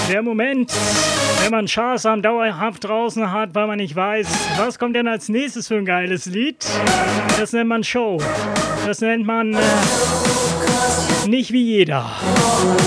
Der Moment, wenn man Scharsam dauerhaft draußen hat, weil man nicht weiß, was kommt denn als nächstes für ein geiles Lied. Das nennt man Show. Das nennt man nicht wie jeder.